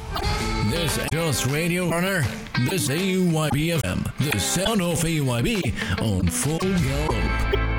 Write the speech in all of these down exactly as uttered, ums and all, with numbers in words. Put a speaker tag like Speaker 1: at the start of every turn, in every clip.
Speaker 1: This is Just Radio Runner. This is A U Y B F M. The sound of A U Y B on full gallop.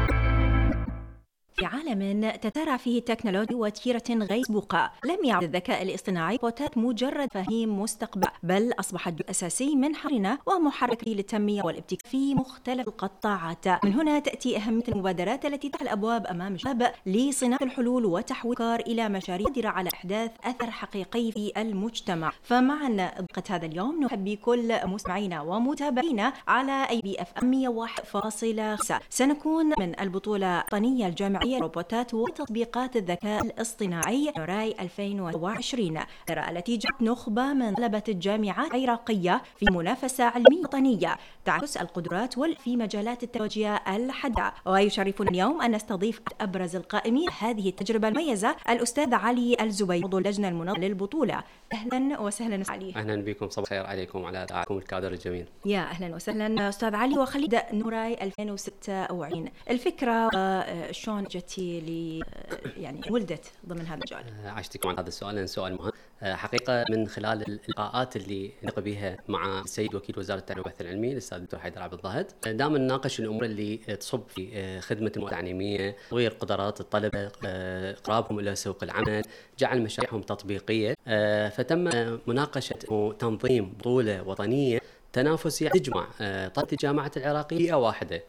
Speaker 2: في عالم تتسارع فيه التكنولوجيا وتيرة غير مسبوقة، لم يعد الذكاء الاصطناعي روبوتات مجرد فهيم مستقبل، بل أصبحت جزء أساسي من حرنا ومحرك للتنمية والابتكار في مختلف القطاعات. من هنا تأتي أهمية المبادرات التي تفتح الأبواب أمام الشباب لصناعة الحلول وتحويل الأفكار إلى مشاريع قادرة على إحداث أثر حقيقي في المجتمع. فمعنا ضيفة هذا اليوم نرحب بكل مستمعينا ومتابعينا على أي بي اف ام مية وواحد فاصلة خمسة. سنكون من البطولة الوطنية الجامعية روبوتات وتطبيقات الذكاء الاصطناعي نوراي ألفين وواحد وعشرين، التي جاءت نخبة من طلبة الجامعات العراقية في منافسة علمية وطنية تعكس القدرات في مجالات التكنولوجيا الحديثة. ويشرفنا اليوم أن نستضيف أبرز القائمين هذه التجربة المميزة الأستاذ علي الزبير، عضو اللجنة المنظمة للبطولة. أهلا وسهلا علي.
Speaker 3: أهلا بكم، صباح الخير عليكم وعلى أعدائكم الكادر الجميل.
Speaker 2: يا أهلا وسهلا أستاذ علي. وخلي نبدأ نوراي ألفين وستة وعشرين، الفكرة شلون جتي لي يعني ولدت ضمن هذا المجال؟
Speaker 3: عشتكم عن هذا السؤال لأن سؤال مهم. حقيقة من خلال اللقاءات اللي نلقى بها مع السيد وكيل وزارة التعليم والبحث العلمي الأستاذ الدكتور حيدر عبد الضاهد، دائما نناقش الأمور اللي تصب في خدمة المؤسسات التعليمية، تطوير قدرات الطلبة، إقرابهم إلى سوق العمل، جعل مشاريعهم تطبيقية. فتم مناقشة تنظيم بطولة وطنية تنافسية تجمع طلبة الجامعات العراقية بيئة واحدة.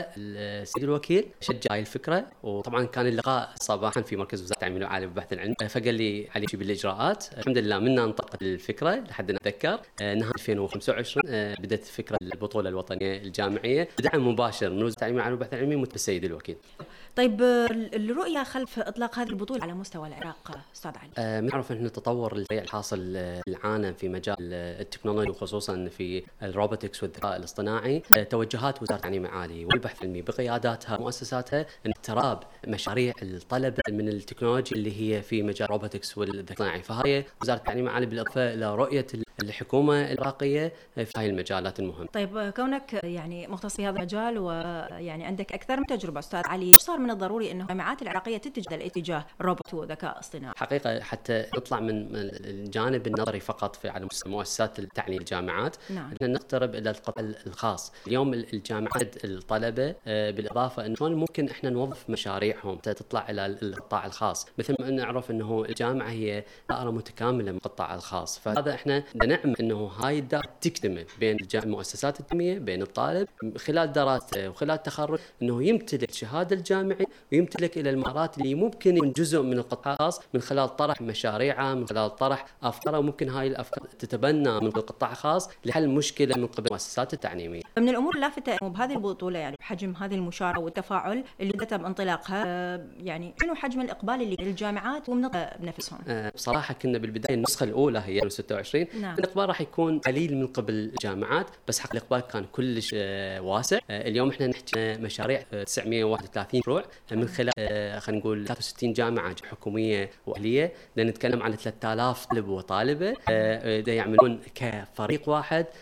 Speaker 3: السيد الوكيل شجع هاي الفكرة، وطبعا كان اللقاء صباحا في مركز وزارة التعليم العالي والبحث العلمي، فقال لي علي شي بالإجراءات. الحمد لله منا انطلقت الفكرة لحد نتذكر نهاية ألفين وخمسة وعشرين بدأت فكرة البطولة الوطنية الجامعية بدعم مباشر من وزارة التعليم العالي والبحث العلمي بالسيد الوكيل.
Speaker 2: طيب الرؤية خلف إطلاق هذه البطولة على مستوى العراق أستاذ علي؟
Speaker 3: آه نعرف أن التطور السريع الحاصل العالم في مجال التكنولوجيا وخصوصا في الروبوتكس والذكاء الاصطناعي، آه توجهات وزارة التعليم العالي والبحث العلمي بقياداتها ومؤسساتها أن اقتراب مشاريع الطلبة من التكنولوجيا اللي هي في مجال الروبوتكس والذكاء الاصطناعي. فهي وزارة التعليم العالي بالإضافة إلى رؤية الحكومة العراقية في هاي المجالات المهمة.
Speaker 2: طيب كونك يعني مختص في هذا المجال ويعني عندك أكثر من تجربة أستاذ علي، صار من الضروري أنه الجامعات العراقية تتجه الاتجاه الروبوت والذكاء الاصطناعي؟
Speaker 3: حقيقة حتى نطلع من الجانب النظري فقط في على مؤسسات التعليم الجامعات،
Speaker 2: نعم.
Speaker 3: نقترب إلى القطاع الخاص. اليوم الجامعات الطلبة بالإضافة أنه شلون ممكن إحنا نوظف مشاريعهم تطلع إلى القطاع الخاص، مثل ما نعرف أنه الجامعة هي دائرة متكاملة من القطاع الخاص. فهذا إحنا نعمل أنه هاي الدائرة تكتمل بين المؤسسات التعليمية، بين الطالب خلال دراسته وخلال تخرج أنه يمتلك الشهادة الجامعي ويمتلك إلى المهارات اللي ممكن يكون جزء من القطاع الخاص من خلال طرح مشاريعه، من خلال طرح أفكاره، وممكن هاي الأفكار تتبنى من القطاع الخاص لحل مشكلة من قبل المؤسسات التعليمية.
Speaker 2: من الأمور اللافتة بهذه البطولة يعني بحجم هذه المشاركة والتفاعل اللي تم انطلاقها، يعني شنو حجم الإقبال اللي للجامعات ومن بنفسهم؟
Speaker 3: أه بصراحة كنا بالبداية النسخة الأولى هي ألفين وستة وعشرين،
Speaker 2: نعم.
Speaker 3: الإقبال راح يكون قليل من قبل الجامعات، بس حق الإقبال كان كلش أه واسع. أه اليوم إحنا نحكي مشاريع أه تسعمية وواحد وثلاثين مشروع من خلال أه خلينا نقول ثلاثة وستين جامعة حكومية وأهلية، نتكلم عن ثلاثة آلاف طالب وطالبة أه يعملون كفريق واحد